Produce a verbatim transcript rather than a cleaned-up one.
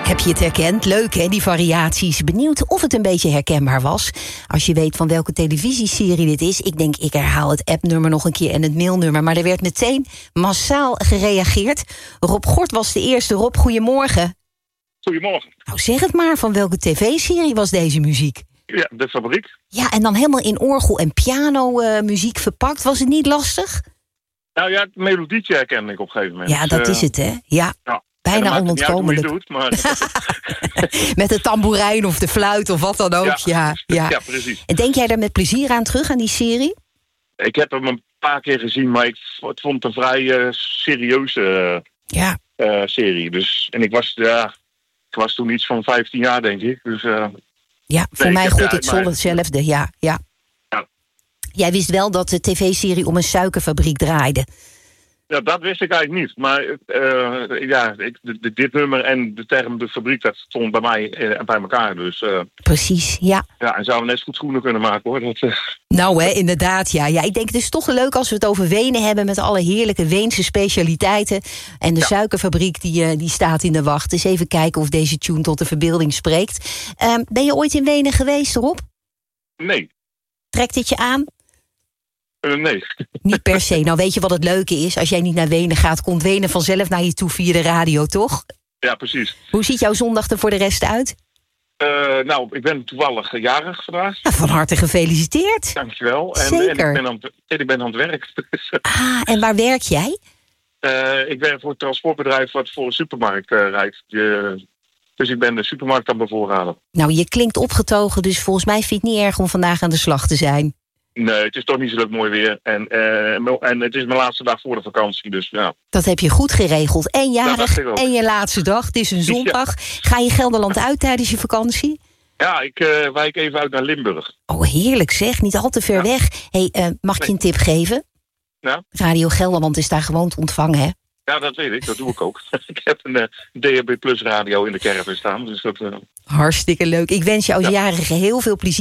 Heb je het herkend? Leuk hè, die variaties. Benieuwd of het een beetje herkenbaar was. Als je weet van welke televisieserie dit is. Ik denk, ik herhaal het appnummer nog een keer en het mailnummer. Maar er werd meteen massaal gereageerd. Rob Gort was de eerste. Rob, goedemorgen. Goedemorgen. Nou, zeg het maar, van welke tv-serie was deze muziek? Ja, De Fabriek. Ja, en dan helemaal in orgel- en piano-muziek verpakt. Was het niet lastig? Nou ja, het melodietje herkende ik op een gegeven moment. Ja, dat uh, is het hè. Ja, ja. bijna onontkomelijk. Doet, maar... Met de tamboerijn of de fluit of wat dan ook. Ja, ja, ja. ja, precies. En denk jij daar met plezier aan terug, aan die serie? Ik heb hem een paar keer gezien, maar ik vond het een vrij uh, serieuze uh, ja. uh, serie. Dus, en ik was, ja, ik was toen iets van vijftien jaar, denk ik. Dus, uh, ja, voor nee, mij heb, goed ja, het maar... hetzelfde. Ja, ja. ja. Jij wist wel dat de tv-serie om een suikerfabriek draaide. Ja, dat wist ik eigenlijk niet. Maar uh, ja, ik, de, dit nummer en de term de fabriek, dat stond bij mij uh, bij elkaar. Dus, uh, precies, ja. Ja, en zouden we net goed schoenen kunnen maken, hoor. Dat, uh... Nou, hè, inderdaad, ja. ja. Ik denk, het is toch leuk als we het over Wenen hebben met alle heerlijke Weense specialiteiten. En de ja. suikerfabriek, die, uh, die staat in de wacht. Dus even kijken of deze tune tot de verbeelding spreekt. Uh, ben je ooit in Wenen geweest, Rob? Nee. Trekt dit je aan? Uh, nee. Niet per se. Nou, weet je wat het leuke is? Als jij niet naar Wenen gaat, komt Wenen vanzelf naar je toe via de radio, toch? Ja, precies. Hoe ziet jouw zondag er voor de rest uit? Uh, nou, ik ben toevallig jarig vandaag. Ja, van harte gefeliciteerd. Dankjewel. En, Zeker. En ik, ben aan, en ik ben aan het werk. Ah, en waar werk jij? Uh, ik werk voor een transportbedrijf wat voor een supermarkt uh, rijdt. Uh, dus ik ben de supermarkt aan bevoorraden. Nou, je klinkt opgetogen, dus volgens mij vind je het niet erg om vandaag aan de slag te zijn. Nee, het is toch niet zo leuk mooi weer. En, uh, en het is mijn laatste dag voor de vakantie, dus ja. Dat heb je goed geregeld. En jarig en je laatste dag. Het is een zondag. Ja. Ga je Gelderland uit tijdens je vakantie? Ja, ik uh, wijk even uit naar Limburg. Oh, heerlijk zeg. Niet al te ver ja. weg. Hey, uh, mag ik nee. je een tip geven? Ja? Radio Gelderland is daar gewoon te ontvangen, hè? Ja, dat weet ik. Dat doe ik ook. Ik heb een uh, D H B Plus radio in de caravan staan. Dus dat, uh... Hartstikke leuk. Ik wens je als ja. jarige heel veel plezier.